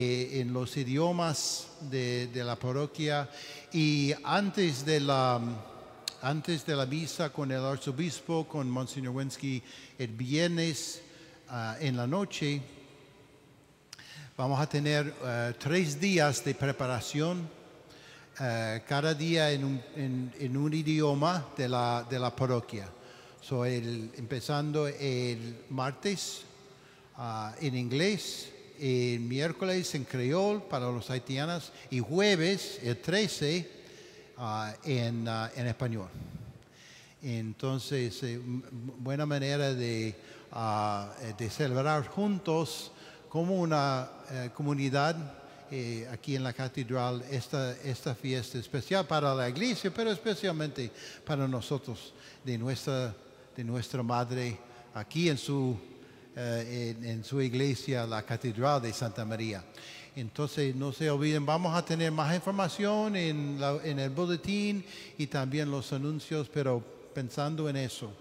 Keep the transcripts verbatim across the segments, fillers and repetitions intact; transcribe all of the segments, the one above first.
en los idiomas de, de la parroquia, y antes de la antes de la misa con el arzobispo, con Monseñor Wensky, el viernes uh, en la noche, vamos a tener uh, tres días de preparación, uh, cada día en un, en, en un idioma de la, de la parroquia. So el, empezando el martes uh, en inglés, el miércoles en creol para los haitianos y jueves, el trece, uh, en, uh, en español. Entonces, eh, buena manera de, uh, de celebrar juntos como una uh, comunidad eh, aquí en la catedral esta, esta fiesta especial para la iglesia, pero especialmente para nosotros, de nuestra, de nuestra madre aquí en su Uh, en, en su iglesia, la Catedral de Santa María. Entonces, no se olviden, vamos a tener más información en, la, en el boletín y también los anuncios, pero pensando en eso.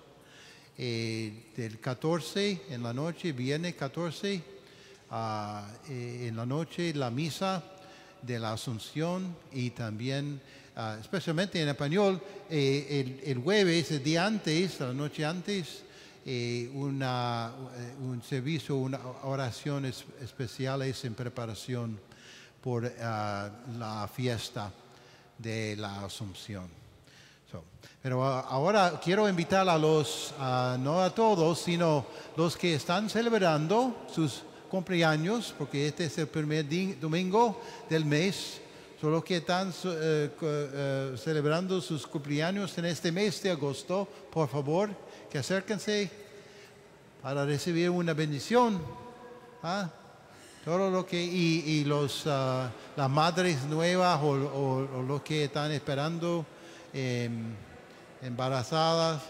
Eh, del catorce en la noche, viernes catorce, uh, eh, en la noche, la misa de la Asunción, y también, uh, especialmente en español, eh, el, el jueves, el día antes, la noche antes, Eh, una, un servicio, una oraciones especiales en preparación por uh, la fiesta de la Asunción. So, pero uh, ahora quiero invitar a los, uh, no a todos, sino los que están celebrando sus cumpleaños, porque este es el primer domingo del mes. Son los que están uh, uh, celebrando sus cumpleaños en este mes de agosto, por favor, que acérquense para recibir una bendición. ¿Ah? Todo lo que, y, y los, uh, las madres nuevas o, o, o los que están esperando eh, embarazadas,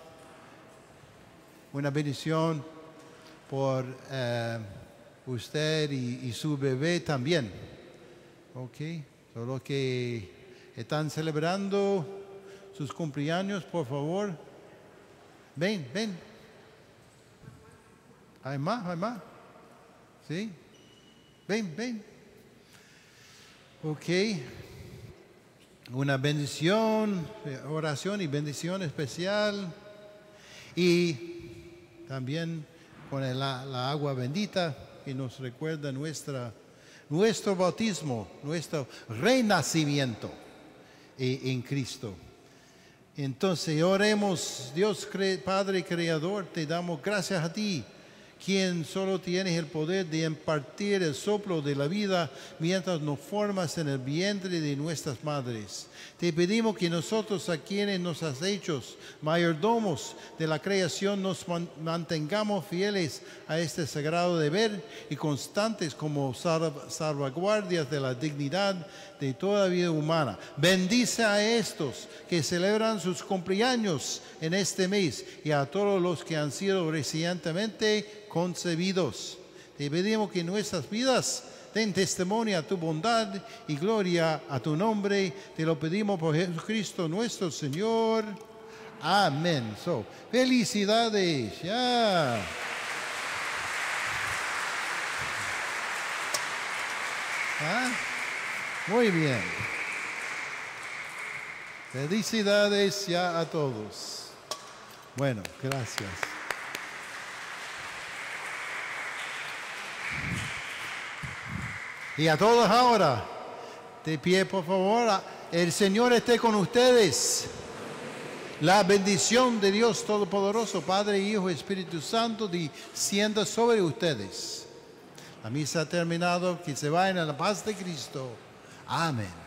una bendición por uh, usted y, y su bebé también. Ok, todos los que están celebrando sus cumpleaños, por favor. Ven, ven. ¿Hay más? ¿Hay más? ¿Sí? Ven, ven. Ok. Una bendición, oración y bendición especial. Y también con el, la agua bendita que nos recuerda nuestra, nuestro bautismo, nuestro renacimiento en Cristo. Entonces oremos. Dios Padre Creador, te damos gracias a ti, quien solo tienes el poder de impartir el soplo de la vida mientras nos formas en el vientre de nuestras madres. Te pedimos que nosotros, a quienes nos has hecho mayordomos de la creación, nos mantengamos fieles a este sagrado deber y constantes como salvaguardias de la dignidad de toda vida humana. Bendice a estos que celebran sus cumpleaños en este mes y a todos los que han sido recientemente concebidos. Te pedimos que nuestras vidas den testimonio a tu bondad y gloria a tu nombre. Te lo pedimos por Jesucristo nuestro Señor. Amén. So, felicidades. Ya. ¿Ah? Muy bien. Felicidades ya a todos. Bueno, gracias. Y a todos ahora, de pie por favor, el Señor esté con ustedes. La bendición de Dios Todopoderoso, Padre, Hijo y Espíritu Santo, descienda sobre ustedes. La misa ha terminado, que se vayan en la paz de Cristo. Amén.